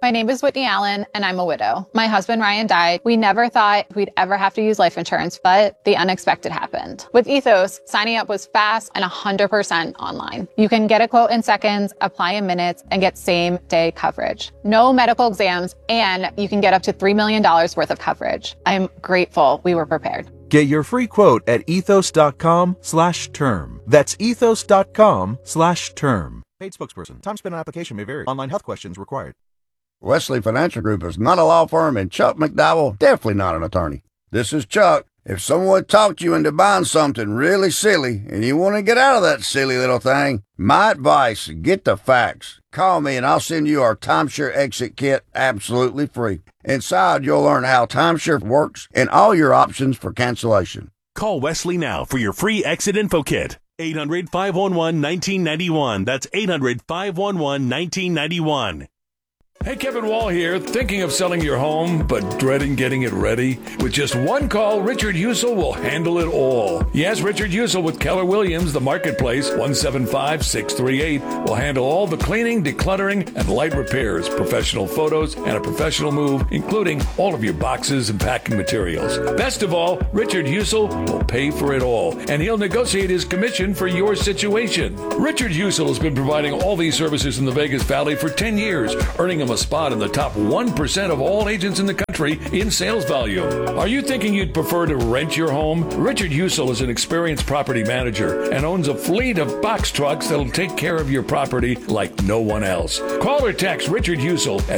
My name is Whitney Allen, and I'm a widow. My husband, Ryan, died. We never thought we'd ever have to use life insurance, but the unexpected happened. With Ethos, signing up was fast and 100% online. You can get a quote in seconds, apply in minutes, and get same-day coverage. No medical exams, and you can get up to $3 million worth of coverage. I'm grateful we were prepared. Get your free quote at ethos.com/term. That's ethos.com/term. Paid spokesperson. Time spent on application may vary. Online health questions required. Wesley Financial Group is not a law firm, and Chuck McDowell definitely not an attorney. This is Chuck. If someone talked you into buying something really silly and you want to get out of that silly little thing, my advice, get the facts. Call me and I'll send you our timeshare exit kit absolutely free. Inside, you'll learn how timeshare works and all your options for cancellation. Call Wesley now for your free exit info kit. 800-511-1991. That's 800-511-1991. Hey, Kevin Wall here, thinking of selling your home, but dreading getting it ready? With just one call, Richard Husel will handle it all. Yes, Richard Husel with Keller Williams, the Marketplace, 175-638, will handle all the cleaning, decluttering, and light repairs, professional photos, and a professional move, including all of your boxes and packing materials. Best of all, Richard Husel will pay for it all, and he'll negotiate his commission for your situation. Richard Husel has been providing all these services in the Vegas Valley for 10 years, earning him a spot in the top 1% of all agents in the country in sales volume. Are you thinking you'd prefer to rent your home? Richard Husel is an experienced property manager and owns a fleet of box trucks that'll take care of your property like no one else. Call or text Richard Husel at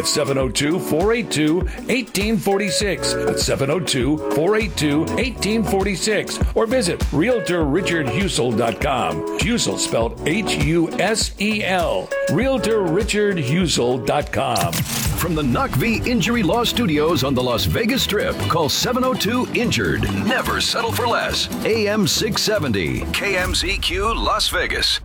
702-482-1846. That's 702-482-1846. Or visit RealtorRichardHusel.com. Husel spelled H-U-S-E-L. RealtorRichardHusel.com. From the Knock V Injury Law Studios on the Las Vegas Strip, call 702-INJURED. Never settle for less. AM 670, KMZQ Las Vegas.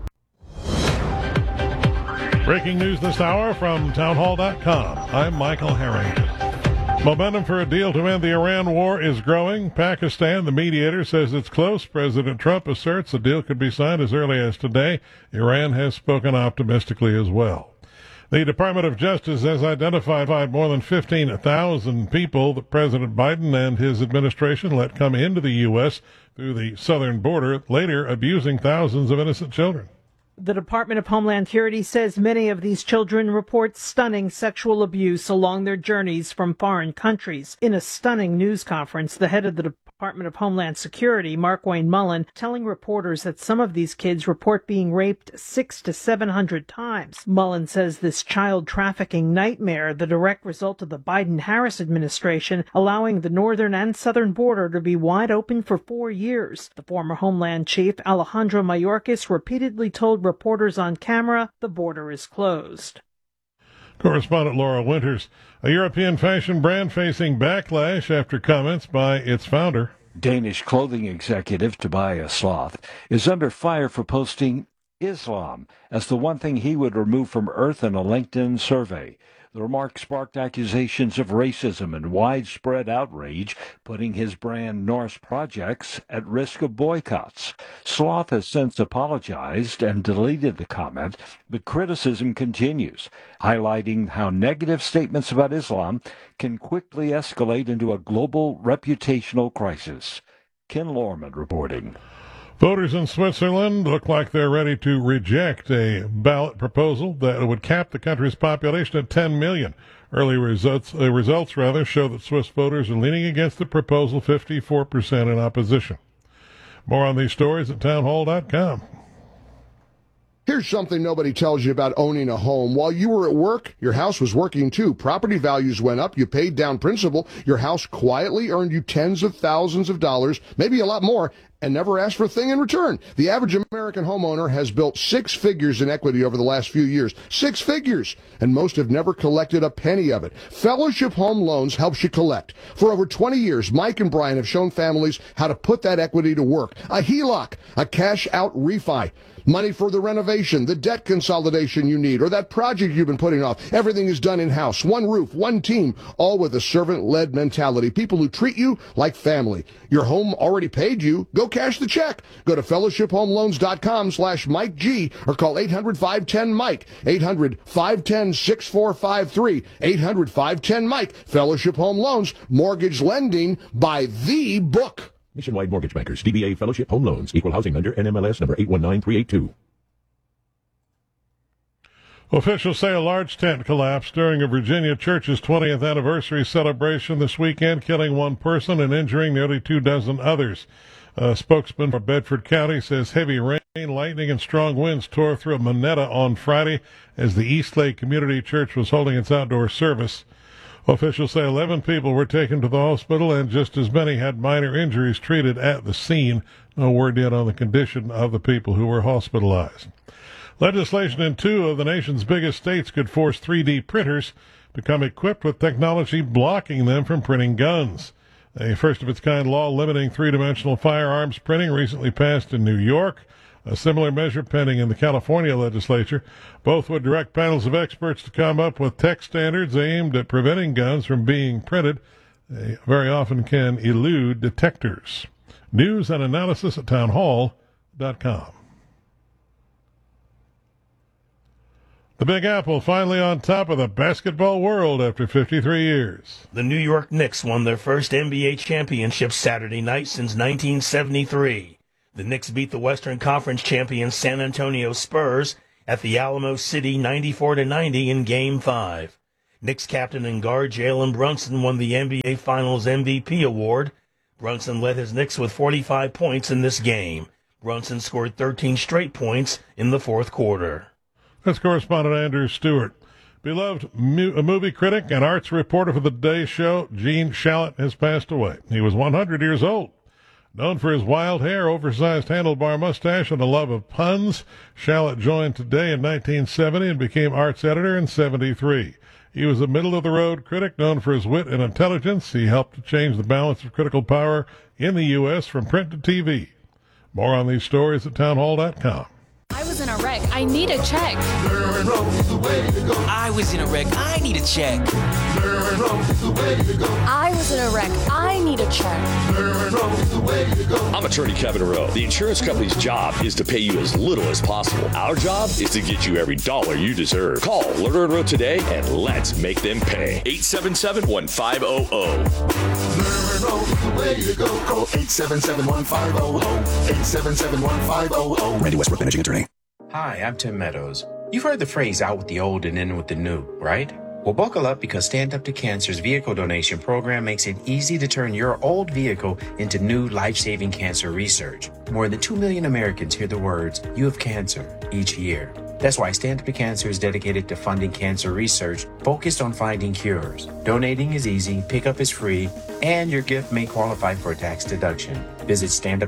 Breaking news this hour from townhall.com. I'm Michael Harrington. Momentum for a deal to end the Iran war is growing. Pakistan, the mediator, says it's close. President Trump asserts a deal could be signed as early as today. Iran has spoken optimistically as well. The Department of Justice has identified more than 15,000 people that President Biden and his administration let come into the U.S. through the southern border, later abusing thousands of innocent children. The Department of Homeland Security says many of these children report stunning sexual abuse along their journeys from foreign countries. In a stunning news conference, the head of the Department of Homeland Security, Markwayne Mullin, telling reporters that some of these kids report being raped 600 to 700 times. Mullin says this child trafficking nightmare, the direct result of the Biden-Harris administration, allowing the northern and southern border to be wide open for 4 years. The former Homeland Chief, Alejandro Mayorkas, repeatedly told reporters on camera the border is closed. Correspondent Laura Winters. A European fashion brand facing backlash after comments by its founder. Danish clothing executive Tobias Sloth is under fire for posting Islam as the one thing he would remove from Earth in a LinkedIn survey. The remark sparked accusations of racism and widespread outrage, putting his brand Norse Projects at risk of boycotts. Sloth has since apologized and deleted the comment, but criticism continues, highlighting how negative statements about Islam can quickly escalate into a global reputational crisis. Ken Lorman reporting. Voters in Switzerland look like they're ready to reject a ballot proposal that would cap the country's population at 10 million. Early results show that Swiss voters are leaning against the proposal, 54% in opposition. More on these stories at townhall.com. Here's something nobody tells you about owning a home. While you were at work, your house was working too. Property values went up. You paid down principal. Your house quietly earned you tens of thousands of dollars, maybe a lot more, and never asked for a thing in return. The average American homeowner has built 6 figures in equity over the last few years. 6 figures! And most have never collected a penny of it. Fellowship Home Loans helps you collect. For over 20 years, Mike and Brian have shown families how to put that equity to work. A HELOC, a cash-out refi. Money for the renovation, the debt consolidation you need, or that project you've been putting off. Everything is done in-house. One roof, one team, all with a servant-led mentality. People who treat you like family. Your home already paid you. Go cash the check. Go to fellowshiphomeloans.com/Mike G or call 800-510-MIKE, 800-510-6453, 800-510-MIKE. Fellowship Home Loans, mortgage lending by the book. Nationwide Mortgage Bankers, DBA Fellowship Home Loans, Equal Housing Lender, NMLS number 819382. Officials say a large tent collapsed during a Virginia church's 20th anniversary celebration this weekend, killing one person and injuring nearly 24 others. A spokesman for Bedford County says heavy rain, lightning, and strong winds tore through Monetta on Friday as the Eastlake Community Church was holding its outdoor service. Officials say 11 people were taken to the hospital and just as many had minor injuries treated at the scene. No word yet on the condition of the people who were hospitalized. Legislation in 2 of the nation's biggest states could force 3D printers to come equipped with technology blocking them from printing guns. A first-of-its-kind law limiting three-dimensional firearms printing recently passed in New York. A similar measure pending in the California legislature. Both would direct panels of experts to come up with tech standards aimed at preventing guns from being printed. They very often can elude detectors. News and analysis at townhall.com. The Big Apple finally on top of the basketball world after 53 years. The New York Knicks won their first NBA championship Saturday night since 1973. The Knicks beat the Western Conference champion San Antonio Spurs at the Alamo City 94-90 in Game 5. Knicks captain and guard Jalen Brunson won the NBA Finals MVP award. Brunson led his Knicks with 45 points in this game. Brunson scored 13 straight points in the fourth quarter. That's correspondent Andrew Stewart. Beloved movie critic and arts reporter for the Today Show, Gene Shalit, has passed away. He was 100 years old. Known for his wild hair, oversized handlebar mustache, and a love of puns, Shalit joined Today in 1970 and became arts editor in 73. He was a middle-of-the-road critic known for his wit and intelligence. He helped to change the balance of critical power in the U.S. from print to TV. More on these stories at townhall.com. I was in a wreck. I need a check. I was in a wreck. I need a check. I was in a wreck. I need a check. I'm attorney Kevin Rowe. The insurance company's job is to pay you as little as possible. Our job is to get you every dollar you deserve. Call Lerner & Rowe today and let's make them pay. 877-1500. Call 877-1500. 877-1500. Randy Westbrook, managing attorney. Hi, I'm Tim Meadows. You've heard the phrase out with the old and in with the new, right? Well, buckle up because Stand Up to Cancer's vehicle donation program makes it easy to turn your old vehicle into new life-saving cancer research. More than 2 million Americans hear the words, "You have cancer," each year. That's why Stand Up to Cancer is dedicated to funding cancer research focused on finding cures. Donating is easy, pickup is free, and your gift may qualify for a tax deduction. Visit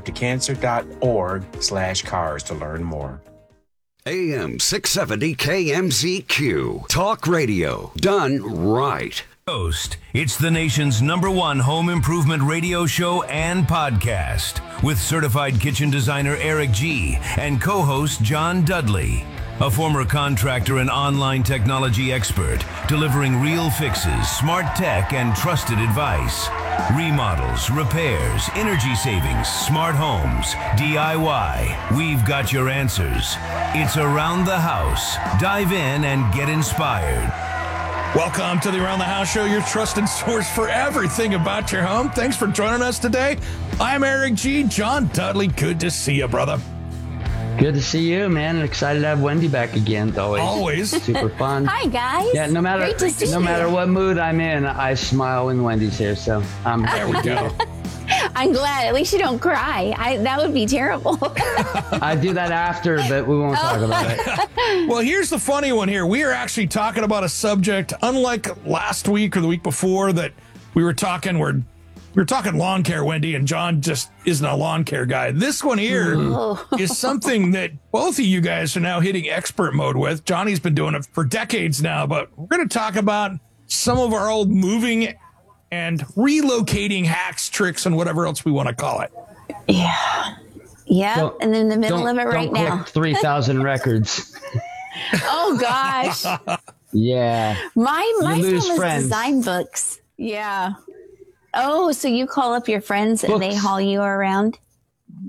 standuptocancer.org/cars to learn more. AM 670 KMZQ. Talk radio. Done right. Host. It's the nation's #1 home improvement radio show and podcast with certified kitchen designer Eric G. and co-host John Dudley. A former contractor and online technology expert, delivering real fixes, smart tech, and trusted advice. Remodels, repairs, energy savings, smart homes, DIY. We've got your answers. It's Around the House. Dive in and get inspired. Welcome to the Around the House Show, your trusted source for everything about your home. Thanks for joining us today. I'm Eric G. John Dudley. Good to see you, brother. Good to see you, man. Excited to have Wendy back again. Always. Super fun. Hi, guys. Yeah, no matter what mood I'm in, I smile when Wendy's here. So there we go. I'm glad. At least you don't cry. That would be terrible. I do that after, but we won't talk about it. Well, here's the funny one here. We are actually talking about a subject, unlike last week or the week before, that we were talking lawn care, Wendy, and John just isn't a lawn care guy. This one here is something that both of you guys are now hitting expert mode with. Johnny's been doing it for decades now, but we're going to talk about some of our old moving and relocating hacks, tricks, and whatever else we want to call it. Yeah. Yeah, and in the middle of it right now. Don't click 3,000 records. Oh, gosh. Yeah. My phone is friends. design books. Yeah. Oh, so you call up your friends and they haul you around?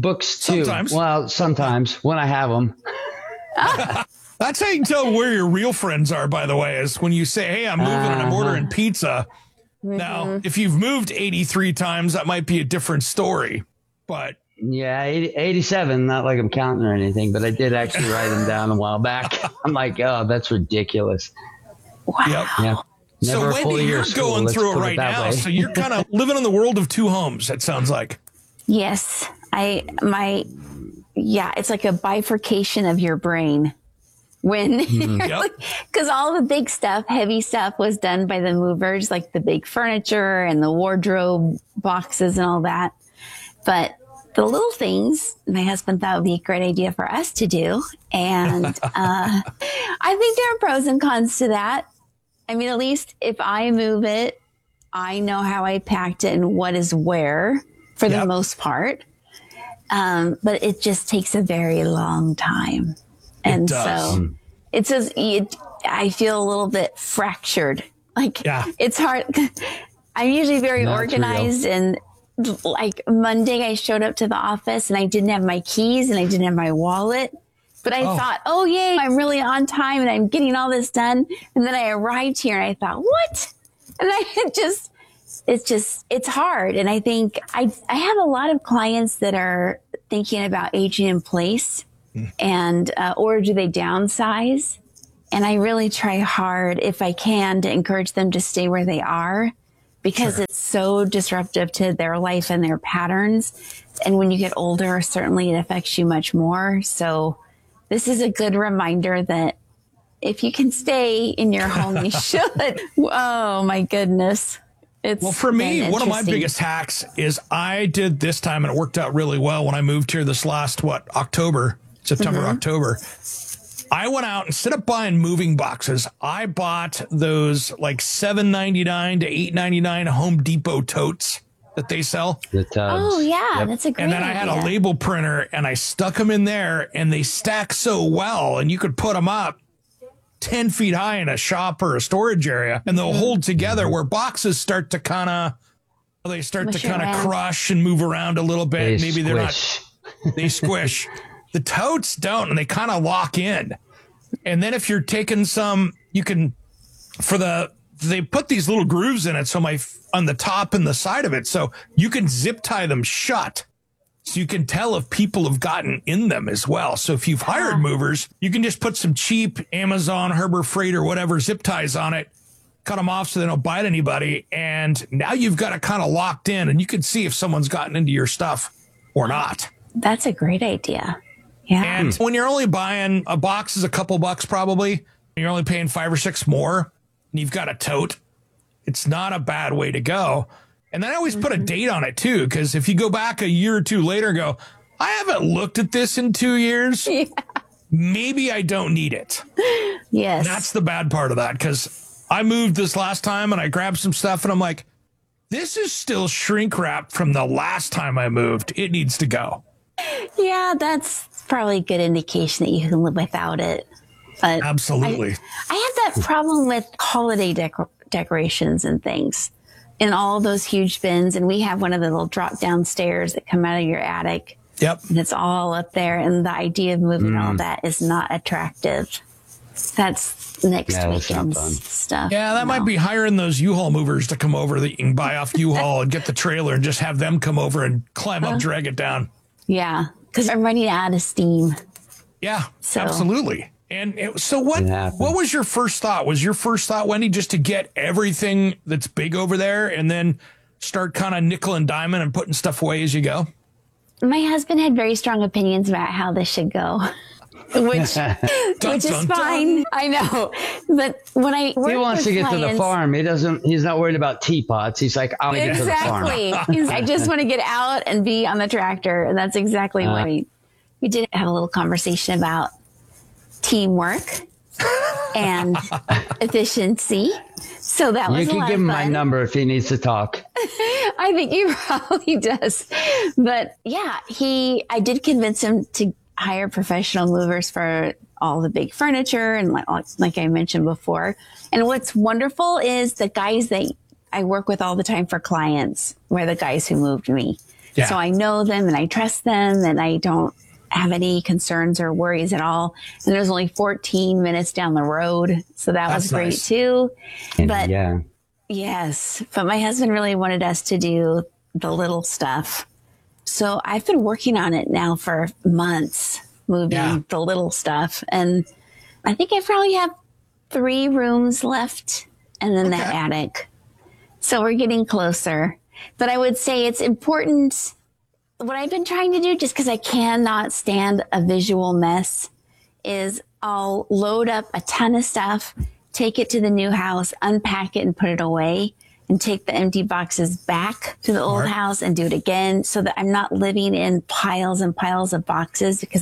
Books too. Sometimes. Well, sometimes when I have them. That's how you can tell where your real friends are, by the way, is when you say, hey, I'm moving and I'm ordering pizza. Now, if you've moved 83 times, that might be a different story. But yeah, 87, not like I'm counting or anything, but I did actually write them down a while back. I'm like, oh, that's ridiculous. Wow. Yep. Yeah. So, Never a full Wendy, year you're of school, going let's through it put right that now. way. So you're kind of living in the world of two homes, it sounds like. Yes. It's like a bifurcation of your brain. When, because all the big stuff, heavy stuff was done by the movers, like the big furniture and the wardrobe boxes and all that. But the little things, my husband thought would be a great idea for us to do. And I think there are pros and cons to that. I mean, at least if I move it, I know how I packed it and what is where for the most part. But it just takes a very long time. And so it's just, I feel a little bit fractured. Like it's hard. I'm usually very organized and like Monday I showed up to the office and I didn't have my keys and I didn't have my wallet, but I thought, oh yay, I'm really on time and I'm getting all this done. And then I arrived here and I thought, what? And it's hard. And I think I have a lot of clients that are thinking about aging in place. And, or do they downsize? And I really try hard, if I can, to encourage them to stay where they are because it's so disruptive to their life and their patterns. And when you get older, certainly it affects you much more. So this is a good reminder that if you can stay in your home, you should. Oh my goodness. Well, for me, one of my biggest hacks is I did this time and it worked out really well when I moved here this last, September, October. I went out, instead of buying moving boxes, I bought those like $7.99 to $8.99 Home Depot totes that they sell. The tubs. Oh, yeah. That's a great idea. And then I had a label printer and I stuck them in there and they stack so well and you could put them up 10 feet high in a shop or a storage area and they'll hold together where boxes start to kind of crush and move around a little bit. Maybe they're not, they squish. The totes don't, and they kind of lock in. And then if you're taking some, you can, they put these little grooves in it, so on the top and the side of it, so you can zip tie them shut. So you can tell if people have gotten in them as well. So if you've hired movers, you can just put some cheap Amazon, Harbor Freight, or whatever zip ties on it, cut them off so they don't bite anybody. And now you've got it kind of locked in, and you can see if someone's gotten into your stuff or not. That's a great idea. Yeah. And when you're only buying a box is a couple bucks probably, and you're only paying $5 or $6 more, and you've got a tote, it's not a bad way to go. And then I always put a date on it too, because if you go back a year or two later and go, I haven't looked at this in 2 years, maybe I don't need it. Yes. And that's the bad part of that, because I moved this last time and I grabbed some stuff and I'm like, this is still shrink wrap from the last time I moved. It needs to go. Yeah, that's probably a good indication that you can live without it. But absolutely. I have that problem with holiday decorations and things in all those huge bins. And we have one of the little drop down stairs that come out of your attic. Yep. And it's all up there. And the idea of moving all that is not attractive. That's next weekend's stuff. Yeah, that might be hiring those U-Haul movers to come over that you can buy off U-Haul and get the trailer and just have them come over and climb up, drag it down. Yeah, because I'm running out of steam. Yeah, absolutely. And so what was your first thought? Was your first thought, Wendy, just to get everything that's big over there and then start kind of nickel and diamond and putting stuff away as you go? My husband had very strong opinions about how this should go. Which is fine. I know. But when I work he wants with to get clients, to the farm. He's not worried about teapots. He's like, I want to get to the farm. Exactly. I just want to get out and be on the tractor. And that's exactly what we did have a little conversation about teamwork and efficiency. So that was a lot of fun. You can give him my number if he needs to talk. I think he probably does. But yeah, I did convince him to hire professional movers for all the big furniture and like I mentioned before. And what's wonderful is the guys that I work with all the time for clients were the guys who moved me. Yeah. So I know them and I trust them and I don't have any concerns or worries at all. And it was only 14 minutes down the road. So that was great nice. too. And But yeah. yes, but my husband really wanted us to do the little stuff. So I've been working on it now for months, moving the little stuff. And I think I probably have 3 rooms left and then the attic. So we're getting closer. But I would say it's important. What I've been trying to do, just because I cannot stand a visual mess, is I'll load up a ton of stuff, take it to the new house, unpack it and put it away, and take the empty boxes back to the old house and do it again, so that I'm not living in piles and piles of boxes, because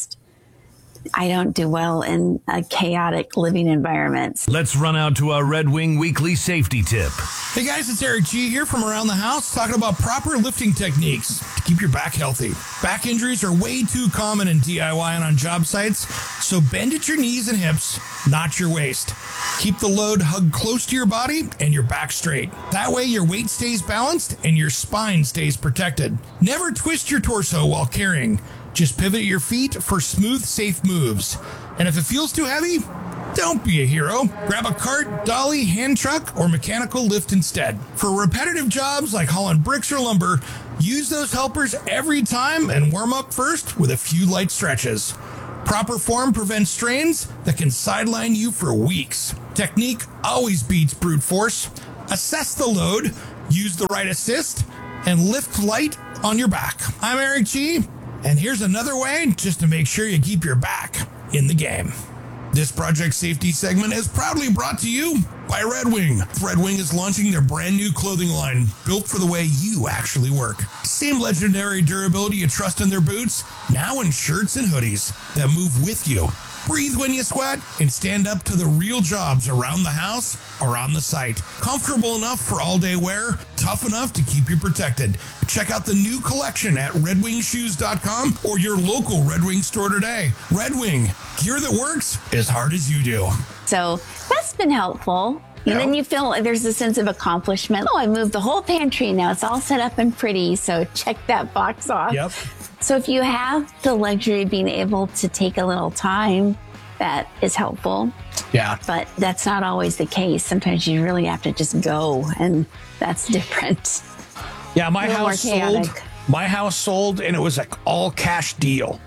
I don't do well in a chaotic living environment. Let's run out to our Red Wing Weekly Safety Tip. Hey guys, it's Eric G here from Around the House, talking about proper lifting techniques to keep your back healthy. Back injuries are way too common in DIY and on job sites, so bend at your knees and hips, not your waist. Keep the load hugged close to your body and your back straight. That way your weight stays balanced and your spine stays protected. Never twist your torso while carrying. Just pivot your feet for smooth, safe moves. And if it feels too heavy, don't be a hero. Grab a cart, dolly, hand truck, or mechanical lift instead. For repetitive jobs like hauling bricks or lumber, use those helpers every time and warm up first with a few light stretches. Proper form prevents strains that can sideline you for weeks. Technique always beats brute force. Assess the load, use the right assist, and lift light on your back. I'm Eric G. And here's another way just to make sure you keep your back in the game. This Project Safety segment is proudly brought to you by Red Wing. Red Wing is launching their brand new clothing line, built for the way you actually work. Same legendary durability you trust in their boots, now in shirts and hoodies that move with you. Breathe when you sweat and stand up to the real jobs around the house or on the site. Comfortable enough for all-day wear, tough enough to keep you protected. Check out the new collection at redwingshoes.com or your local Red Wing store today. Red Wing, gear that works as hard as you do. So that's been helpful. And then you feel like there's a sense of accomplishment. Oh, I moved the whole pantry. Now it's all set up and pretty. So check that box off. Yep. So if you have the luxury of being able to take a little time, that is helpful. Yeah. But that's not always the case. Sometimes you really have to just go, and that's different. Yeah, my A little house more sold. chaotic. My house sold, and it was like all cash deal.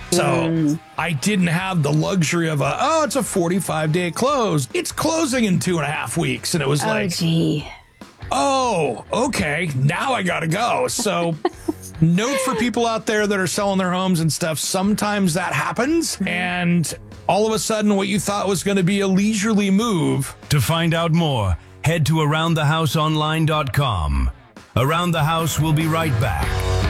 So I didn't have the luxury of it's a 45-day close. It's closing in 2.5 weeks. And it was gee. Oh, okay. Now I got to go. So note for people out there that are selling their homes and stuff, sometimes that happens. And all of a sudden, what you thought was going to be a leisurely move. To find out more, head to AroundTheHouseOnline.com. Around the House will be right back.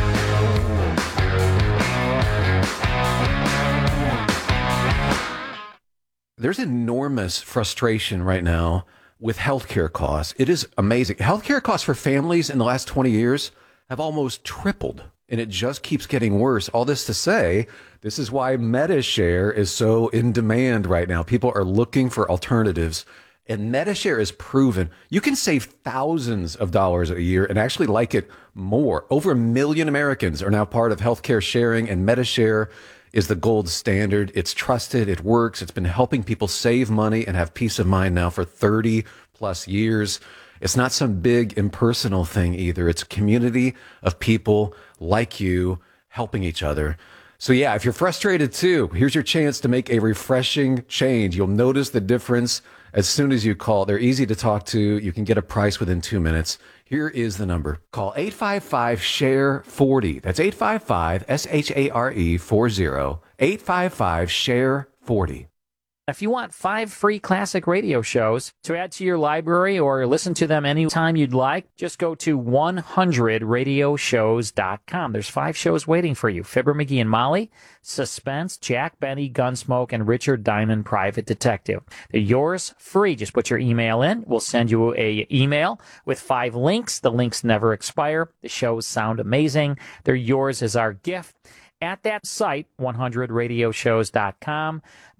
There's enormous frustration right now with healthcare costs. It is amazing. Healthcare costs for families in the last 20 years have almost tripled, and it just keeps getting worse. All this to say, this is why MediShare is so in demand right now. People are looking for alternatives, and MediShare is proven. You can save thousands of dollars a year and actually like it more. Over 1 million Americans are now part of healthcare sharing, and MediShare is the gold standard. It's trusted. It works. It's been helping people save money and have peace of mind now for 30 plus years. It's not some big impersonal thing either. It's a community of people like you helping each other. So yeah, if you're frustrated too, here's your chance to make a refreshing change. You'll notice the difference as soon as you call. They're easy to talk to. You can get a price within 2 minutes. Here is the number. Call 855-SHARE-40. That's 855-SHARE-40. 855-SHARE-40. If you want 5 free classic radio shows to add to your library or listen to them anytime you'd like, just go to 100radioshows.com. There's 5 shows waiting for you. Fibber McGee and Molly, Suspense, Jack Benny, Gunsmoke, and Richard Diamond, Private Detective. They're yours free. Just put your email in. We'll send you an email with 5 links. The links never expire. The shows sound amazing. They're yours as our gift. At that site, 100radioshows.com,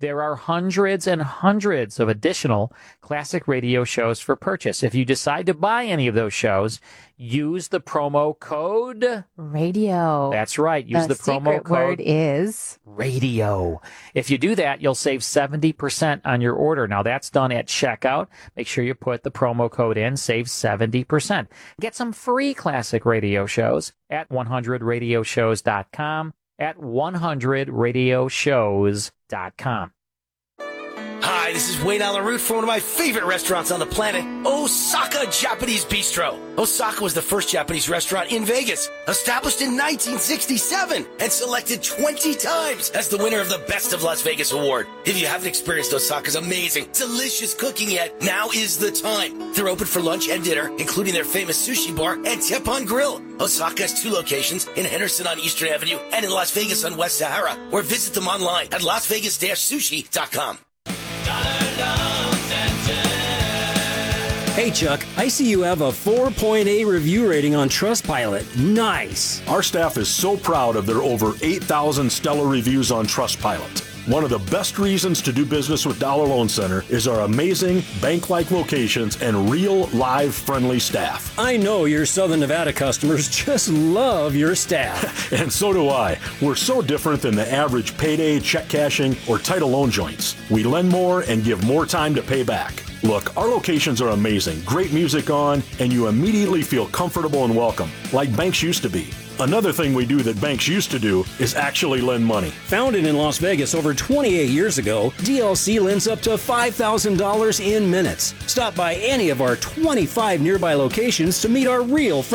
There are hundreds and hundreds of additional classic radio shows for purchase. If you decide to buy any of those shows, use the promo code radio. That's right. Use the promo secret word code is radio. If you do that, you'll save 70% on your order. Now, that's done at checkout. Make sure you put the promo code in, save 70%. Get some free classic radio shows at 100radioshows.com, at 100radioshows.com. Hi, this is Wayne Allen Root from one of my favorite restaurants on the planet, Osaka Japanese Bistro. Osaka was the first Japanese restaurant in Vegas, established in 1967 and selected 20 times as the winner of the Best of Las Vegas award. If you haven't experienced Osaka's amazing, delicious cooking yet, now is the time. They're open for lunch and dinner, including their famous sushi bar and Teppan Grill. Osaka has 2 locations in Henderson on Eastern Avenue and in Las Vegas on West Sahara, or visit them online at lasvegas-sushi.com. Hey, Chuck, I see you have a 4.8 review rating on Trustpilot. Nice. Our staff is so proud of their over 8,000 stellar reviews on Trustpilot. One of the best reasons to do business with Dollar Loan Center is our amazing bank-like locations and real, live, friendly staff. I know your Southern Nevada customers just love your staff. And so do I. We're so different than the average payday, check cashing, or title loan joints. We lend more and give more time to pay back. Look, our locations are amazing, great music on, and you immediately feel comfortable and welcome, like banks used to be. Another thing we do that banks used to do is actually lend money. Founded in Las Vegas over 28 years ago, DLC lends up to $5,000 in minutes. Stop by any of our 25 nearby locations to meet our real